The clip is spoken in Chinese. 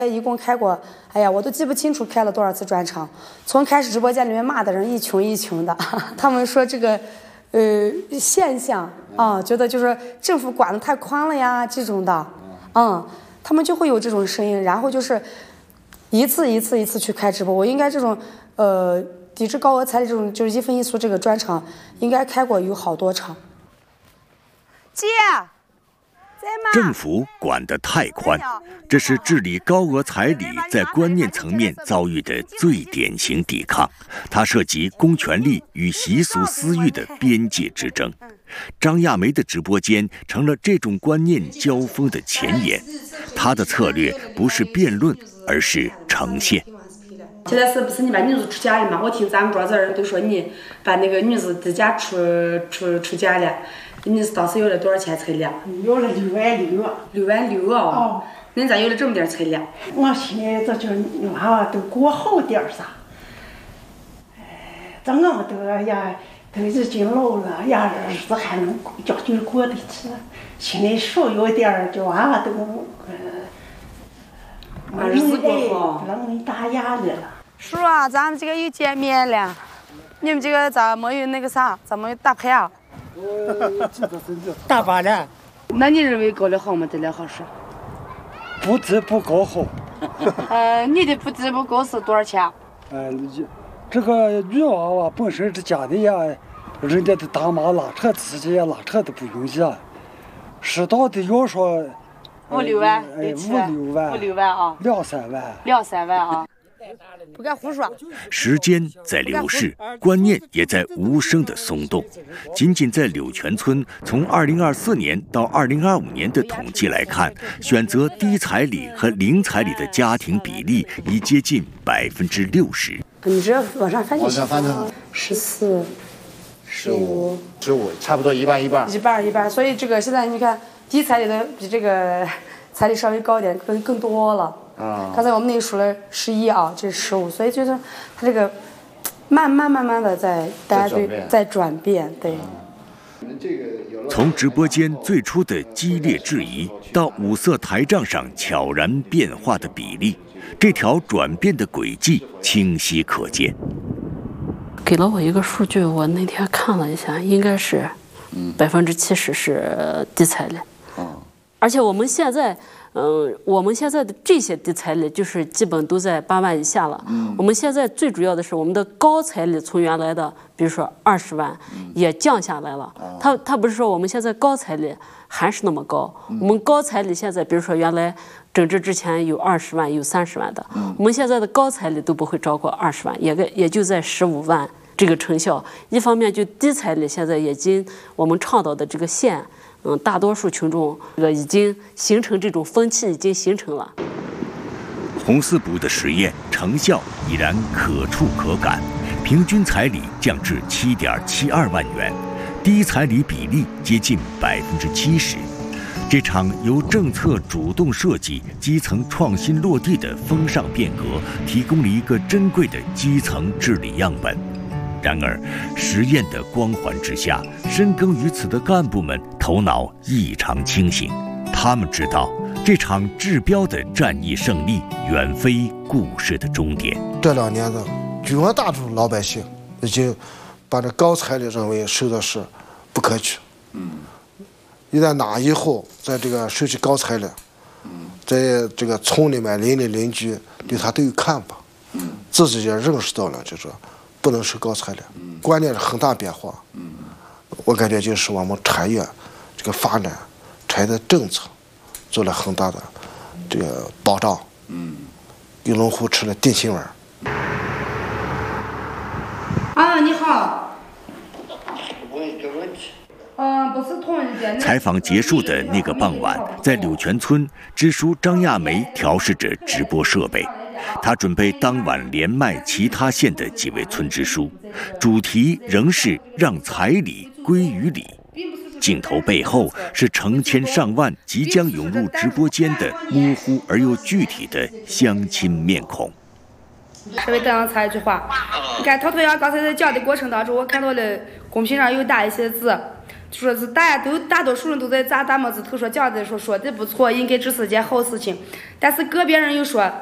一共开过，哎呀，我都记不清楚开了多少次专场。从开始直播间里面骂的人一群一群的，他们说这个，现象啊，觉得就是政府管得太宽了呀，这种的，他们就会有这种声音，然后就是一次一次去开直播。我应该这种，抵制高额彩礼这种，就是1分1俗这个专场，应该开过有好多场。姐。 政府管得太宽，这是治理高额彩礼在观念层面遭遇的最典型抵抗。它涉及公权力与习俗私欲的边界之争。张亚梅的直播间成了这种观念交锋的前沿。她的策略不是辩论，而是呈现。 现在不是你把女子出嫁了吗？我听咱们桌子人都说你把那个女子自家出嫁了。你是当时有了多少钱彩礼？ 有了66000。 66000啊！哦，恁咋有了这么点彩礼？ 我寻思就娃娃都过好点啥？咱俺都呀都已经老了呀，日子还能将就过得去，心里少有点就娃娃都把日子过好， 不能没大压力了。 叔啊，咱们这个又见面了，你们这个咋没有那个啥？咋没有打牌啊？ 打靶了。 那你认为搞得好吗？这俩好事？ 不值不高好。 你的不值不高是多少钱？ 这个女娃娃本身这家里呀，人家的大妈拉扯自己也拉扯的不容易啊，适当的要说 5-6万 ，5-6万 ，5-6万啊 ，2-3万 ，2-3万啊。不敢胡说。 时间在流逝，观念也在无声的松动。仅仅在柳泉村，从2024年到2025年的统计来看，选择低彩礼和零彩礼的家庭比例已接近60%。 你这往上翻就行。 往上翻成 14、15、 差不多一半一半。 一半，所以这个现在你看，低彩礼的比这个彩礼稍微高一点，更多了。刚才我们那个数了11啊，这是15，所以就是它这个慢慢的在转变，对。 从直播间最初的激烈质疑，到五色台账上悄然变化的比例，这条转变的轨迹清晰可见。 给了我一个数据，我那天看了一下，应该是70%是低彩礼。而且我们现在的这些低彩礼就是基本都在8万以下了。我们现在最主要的是我们的高彩礼从原来的比如说20万也降下来了。他不是说我们现在高彩礼还是那么高，我们高彩礼现在比如说原来整治之前有20万有30万的，我们现在的高彩礼都不会超过20万，也就在15万。这个成效，一方面就低彩礼现在已经我们倡导的这个线。大多数群众已经形成这种风气，已经形成了。 红四部的实验成效已然可触可感，平均彩礼降至7.72万元，低彩礼比例接近70%。这场由政策主动设计、基层创新落地的风尚变革，提供了一个珍贵的基层治理样本。然而，实验的光环之下，深耕于此的干部们头脑异常清醒。他们知道，这场治标的战役胜利远非故事的终点。 这2年的绝大多数老百姓已经把这高彩礼认为收的是不可取。一旦拿以后，在这个收取高彩礼，在这个村里面邻里邻居对他都有看法，自己也认识到了，就是说不能收高彩礼，观念是很大变化。我感觉就是我们产业这个发展，产业的政策做了很大的这个保障，给农户吃了定心丸。 你好。 问一个问题。 不是同一件。 采访结束的那个傍晚，在柳泉村，支书张亚梅调试着直播设备。他准备当晚连麦其他县的几位村支书，主题仍是让彩礼归于礼。镜头背后是成千上万即将涌入直播间的模糊而又具体的乡亲面孔。 这位邓阳插一句话，你看涛涛呀刚才在讲的过程当中，我看到了公屏上有打一些字， 说是大多数人都在砸大拇指头，说讲的说的不错，应该这是件好事情。但是个别人又说